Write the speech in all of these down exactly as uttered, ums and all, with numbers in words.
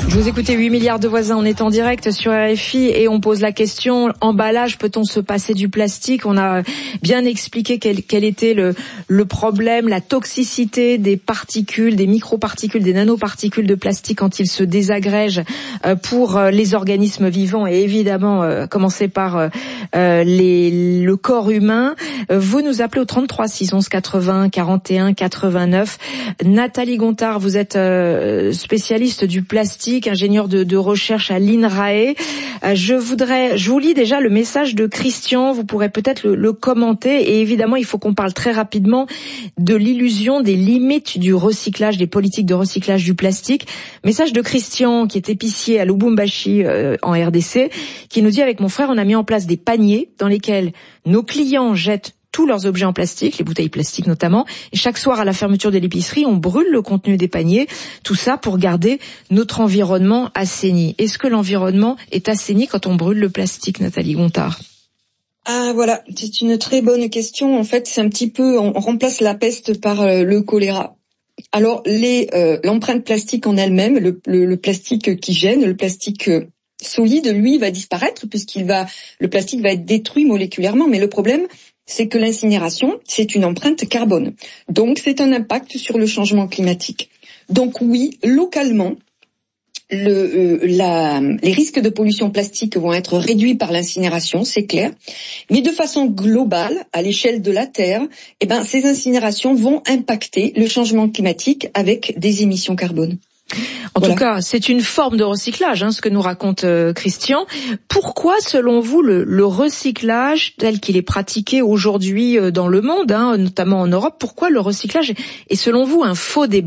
Vous écoutez huit milliards de voisins, on est en direct sur R F I et on pose la question, emballage, peut-on se passer du plastique? On a bien expliqué quel, quel était le, le problème, la toxicité des particules, des microparticules, des nanoparticules de plastique quand ils se désagrègent pour les organismes vivants et évidemment commencer par les, le corps humain. Vous nous appelez au trente-trois six onze quatre-vingts quarante et un quatre-vingt-neuf. Nathalie Gontard, vous êtes spécialiste du plastique, ingénieur de, de recherche à l'INRAE. Euh, je voudrais, je vous lis déjà le message de Christian, vous pourrez peut-être le, le commenter et évidemment il faut qu'on parle très rapidement de l'illusion des limites du recyclage, des politiques de recyclage du plastique. Message de Christian qui est épicier à Lubumbashi euh, en R D C, qui nous dit: avec mon frère on a mis en place des paniers dans lesquels nos clients jettent tous leurs objets en plastique, les bouteilles plastiques notamment, et chaque soir à la fermeture de l'épicerie, on brûle le contenu des paniers, tout ça pour garder notre environnement assaini. Est-ce que l'environnement est assaini quand on brûle le plastique, Nathalie Gontard? Ah voilà, c'est une très bonne question. En fait, c'est un petit peu, on remplace la peste par euh, le choléra. Alors, les euh, l'empreinte plastique en elle-même, le, le, le plastique qui gêne, le plastique euh, solide, lui, va disparaître puisqu'il va, le plastique va être détruit moléculairement. Mais le problème, c'est que l'incinération, c'est une empreinte carbone. Donc, c'est un impact sur le changement climatique. Donc oui, localement, le, euh, la, les risques de pollution plastique vont être réduits par l'incinération, c'est clair. Mais de façon globale, à l'échelle de la Terre, eh ben, ces incinérations vont impacter le changement climatique avec des émissions carbone. En Voilà. tout cas, c'est une forme de recyclage, hein, ce que nous raconte euh, Christian. Pourquoi, selon vous, le, le recyclage tel qu'il est pratiqué aujourd'hui euh, dans le monde, hein, notamment en Europe, pourquoi le recyclage est, selon vous, un faux débat ?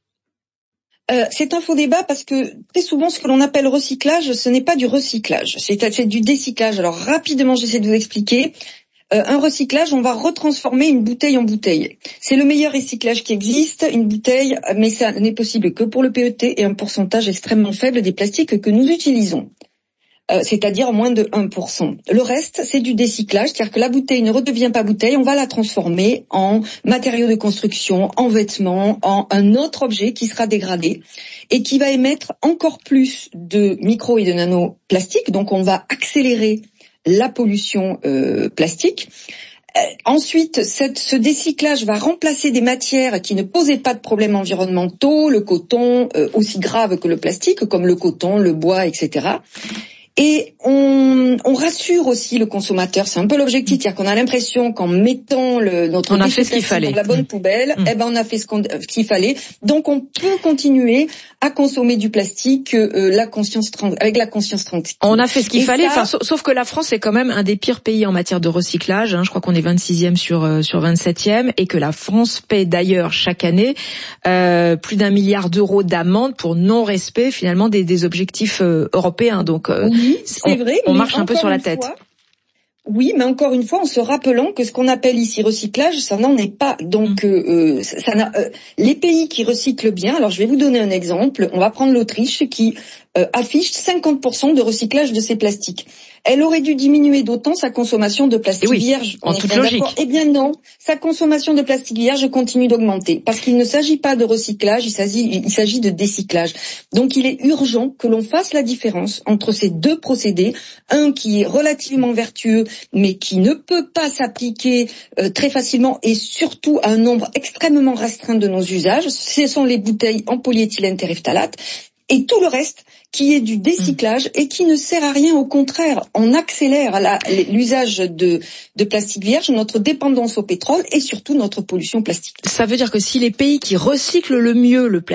Euh, c'est un faux débat parce que très souvent, ce que l'on appelle recyclage, ce n'est pas du recyclage, c'est, c'est du décyclage. Alors rapidement, j'essaie de vous expliquer. Euh, un recyclage, on va retransformer une bouteille en bouteille. C'est le meilleur recyclage qui existe, une bouteille, mais ça n'est possible que pour le P E T et un pourcentage extrêmement faible des plastiques que nous utilisons. Euh, c'est-à-dire moins de un pour cent. Le reste, c'est du décyclage, c'est-à-dire que la bouteille ne redevient pas bouteille, on va la transformer en matériaux de construction, en vêtements, en un autre objet qui sera dégradé et qui va émettre encore plus de micro et de nanoplastiques, donc on va accélérer la pollution euh, plastique. Euh, ensuite, cette, ce décyclage va remplacer des matières qui ne posaient pas de problèmes environnementaux, le coton, euh, aussi grave que le plastique, comme le coton, le bois, et cetera. Et on, on rassure aussi le consommateur. C'est un peu l'objectif, c'est-à-dire qu'on a l'impression qu'en mettant le, notre on a fait ce qu'il fallait. dans la bonne poubelle, mmh. eh ben on a fait ce, qu'on, ce qu'il fallait. Donc on peut continuer à consommer du plastique euh, la conscience avec la conscience tranquille. On a fait ce qu'il Et fallait, ça... enfin, sauf que la France est quand même un des pires pays en matière de recyclage. Hein. Je crois qu'on est vingt-sixième sur euh, sur vingt-septième et que la France paie d'ailleurs chaque année euh, plus d'un milliard d'euros d'amende pour non-respect finalement des, des objectifs euh, européens. Donc euh, oui, c'est on, vrai. On marche un peu sur la tête. Fois, oui, mais encore une fois, en se rappelant que ce qu'on appelle ici recyclage, ça n'en est pas. Donc, mmh. euh, ça, ça n'a, euh, les pays qui recyclent bien. Alors, je vais vous donner un exemple. On va prendre l'Autriche qui euh, affiche cinquante pour cent de recyclage de ses plastiques. Elle aurait dû diminuer d'autant sa consommation de plastique oui, vierge. En toute logique. D'accord. Eh bien non, sa consommation de plastique vierge continue d'augmenter parce qu'il ne s'agit pas de recyclage, il s'agit, il s'agit de décyclage. Donc il est urgent que l'on fasse la différence entre ces deux procédés, un qui est relativement vertueux mais qui ne peut pas s'appliquer euh, très facilement et surtout à un nombre extrêmement restreint de nos usages. Ce sont les bouteilles en polyéthylène terephthalate. Et tout le reste qui est du décyclage et qui ne sert à rien, au contraire, on accélère la, l'usage de, de plastique vierge, notre dépendance au pétrole et surtout notre pollution plastique. Ça veut dire que si les pays qui recyclent le mieux le plastique